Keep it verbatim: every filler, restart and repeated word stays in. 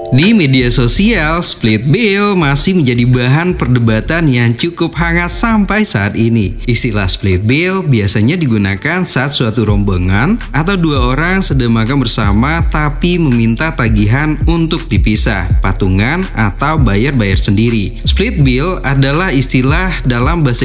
Di media sosial, split bill masih menjadi bahan perdebatan yang cukup hangat sampai saat ini. Istilah split bill biasanya digunakan saat suatu rombongan atau dua orang sedang makan bersama tapi meminta tagihan untuk dipisah, patungan, atau bayar-bayar sendiri. Split bill adalah istilah dalam bahasa